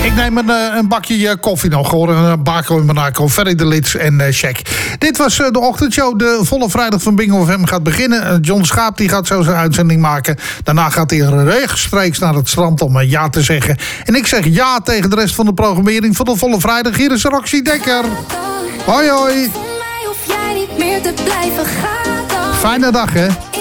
Ik neem een bakje koffie nog, hoor. Een Baco en Monaco, Ferry de Lits en Check. Dit was de ochtendshow. De volle vrijdag van Bingo FM gaat beginnen. John Schaap die gaat zo zijn uitzending maken. Daarna gaat hij rechtstreeks naar het strand om ja te zeggen. En ik zeg ja tegen de rest van de programmering van de volle vrijdag. Hier is Roxy Dekker. Hoi hoi. Fijne dag, hè.